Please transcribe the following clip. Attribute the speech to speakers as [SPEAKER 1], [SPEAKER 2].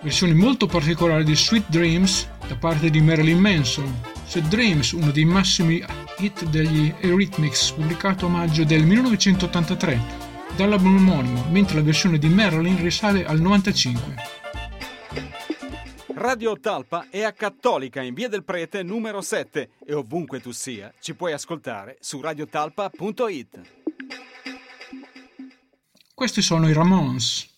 [SPEAKER 1] versione molto particolare di Sweet Dreams da parte di Marilyn Manson. Sweet Dreams, uno dei massimi hit degli Eurythmics, pubblicato a maggio del 1983 dall'album omonimo, mentre la versione di Marilyn risale al 95.
[SPEAKER 2] Radio Talpa è a Cattolica in Via del Prete numero 7 e ovunque tu sia ci puoi ascoltare su radiotalpa.it.
[SPEAKER 1] Questi sono i Ramones.